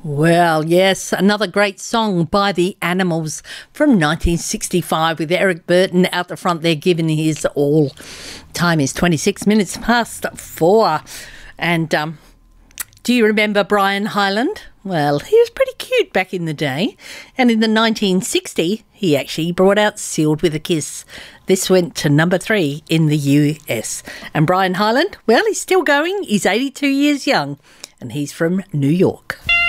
Well, yes, another great song by the Animals from 1965 with Eric Burton out the front there giving his all. Time is 26 minutes past 4. And do you remember Brian Hyland? Well, he was pretty cute back in the day. And in the 1960, he actually brought out Sealed with a Kiss. This went to number 3 in the US. And Brian Hyland, well, he's still going. He's 82 years young and he's from New York.